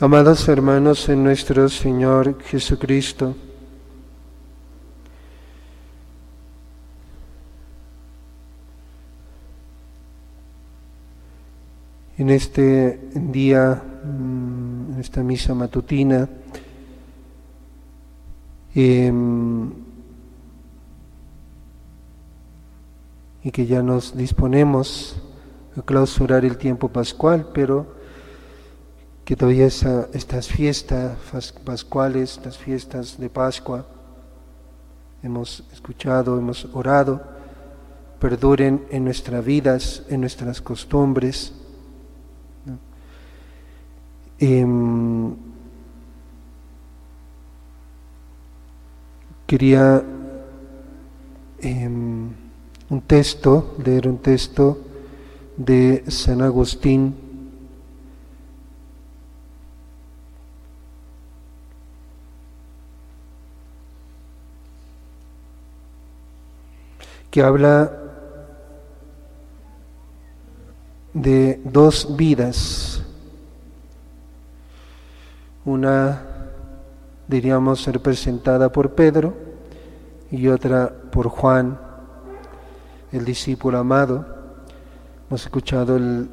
Amados hermanos en nuestro Señor Jesucristo, en este día, en esta misa matutina, y que ya nos disponemos a clausurar el tiempo pascual, pero que todavía estas fiestas pascuales, estas fiestas de Pascua, hemos escuchado, hemos orado, perduren en nuestras vidas, en nuestras costumbres, ¿no? Quería leer un texto de San Agustín, que habla de dos vidas. Una, diríamos, representada por Pedro y otra por Juan, el discípulo amado. Hemos escuchado el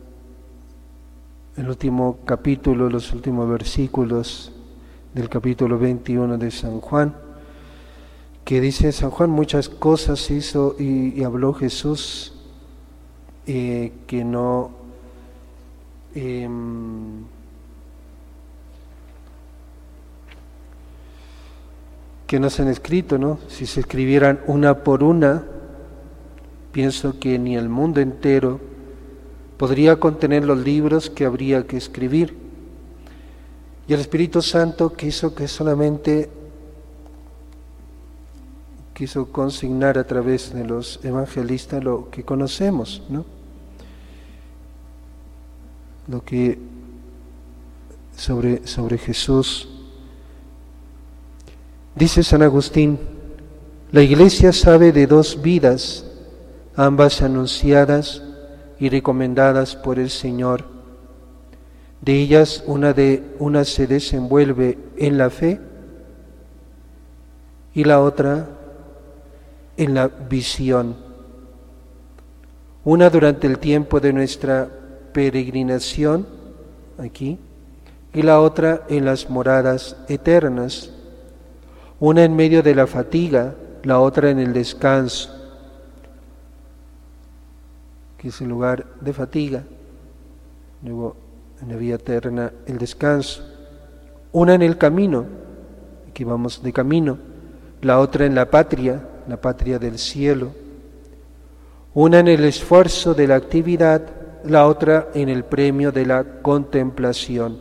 último capítulo, los últimos versículos del capítulo 21 de San Juan, que dice San Juan: muchas cosas hizo y habló Jesús que no se han escrito, ¿no? Si se escribieran una por una, pienso que ni el mundo entero podría contener los libros que habría que escribir. Y el Espíritu Santo quiso consignar a través de los evangelistas lo que conocemos, ¿no? Lo que sobre Jesús. Dice San Agustín: la Iglesia sabe de dos vidas, ambas anunciadas y recomendadas por el Señor. De ellas una se desenvuelve en la fe y la otra en la visión. Una durante el tiempo de nuestra peregrinación aquí y la otra en las moradas eternas. Una en medio de la fatiga, la otra en el descanso, que es el lugar de fatiga. Luego en la vida eterna el descanso. Una en el camino, aquí vamos de camino, la otra en la patria del cielo. Una en el esfuerzo de la actividad, la otra en el premio de la contemplación.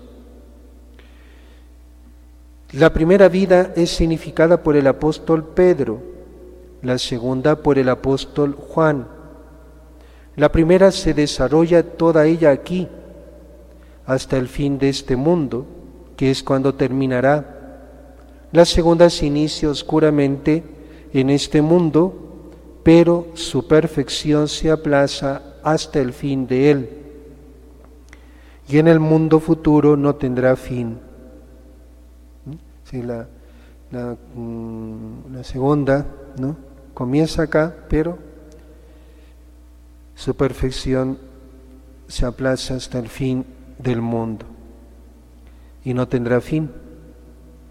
La primera vida es significada por el apóstol Pedro, la segunda por el apóstol Juan. La primera se desarrolla toda ella aquí, hasta el fin de este mundo, que es cuando terminará. La segunda se inicia oscuramente en este mundo, pero su perfección se aplaza hasta el fin de él, y en el mundo futuro no tendrá fin. Sí, la segunda, ¿no?, comienza acá, pero su perfección se aplaza hasta el fin del mundo y no tendrá fin.